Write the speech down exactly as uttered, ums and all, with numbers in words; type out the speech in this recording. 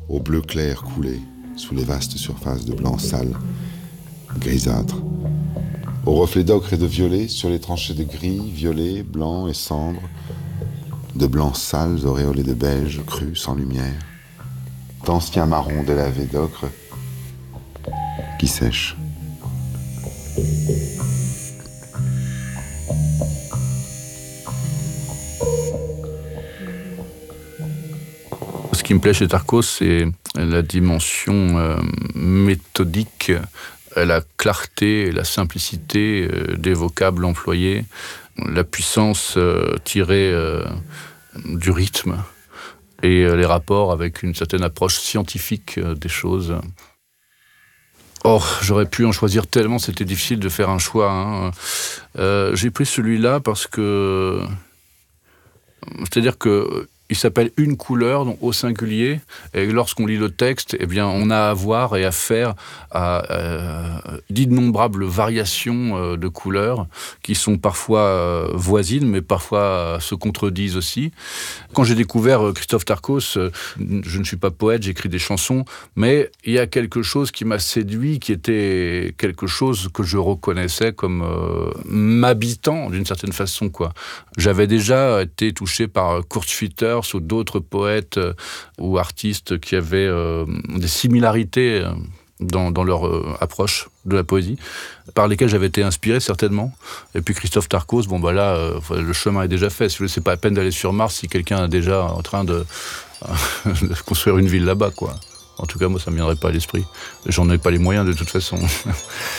au bleu clair coulé sous les vastes surfaces de blanc sale, grisâtre, aux reflets d'ocre et de violet sur les tranchées de gris, violet, blanc et cendre, de blancs sales auréolés de beige cru sans lumière, d'anciens marrons délavés d'ocre qui sèchent. Ce qui me plaît chez Tarkos, c'est la dimension euh, méthodique, la clarté et la simplicité euh, des vocables employés, la puissance euh, tirée euh, du rythme et euh, les rapports avec une certaine approche scientifique euh, des choses. Or, j'aurais pu en choisir tellement, c'était difficile de faire un choix. Hein. Euh, j'ai pris celui-là parce que... C'est-à-dire que... Il s'appelle Une couleur, donc au singulier, et lorsqu'on lit le texte, eh bien, on a à voir et à faire à, euh, d'innombrables variations euh, de couleurs qui sont parfois euh, voisines, mais parfois euh, se contredisent aussi. Quand j'ai découvert euh, Christophe Tarkos, euh, je ne suis pas poète, j'écris des chansons, mais il y a quelque chose qui m'a séduit, qui était quelque chose que je reconnaissais comme euh, m'habitant d'une certaine façon, quoi. J'avais déjà été touché par Kurt Schwitter ou d'autres poètes euh, ou artistes qui avaient euh, des similarités euh, dans, dans leur euh, approche de la poésie, par lesquels j'avais été inspiré certainement. Et puis Christophe Tarkos, bon bah là, euh, le chemin est déjà fait. C'est pas la peine d'aller sur Mars si quelqu'un est déjà en train de, de construire une ville là-bas, quoi. En tout cas, moi, ça ne me viendrait pas à l'esprit. J'en ai pas les moyens de toute façon.